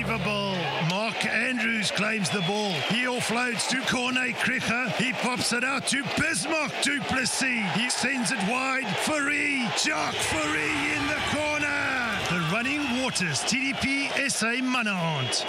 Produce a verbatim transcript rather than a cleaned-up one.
Unbelievable. Mark Andrews claims the ball. He offloads to Corne Krige. He pops it out to Bismarck du Plessis. He sends it wide. Fourie. Jacques Fourie in the corner. The Running Waters T D P S A Manhunt.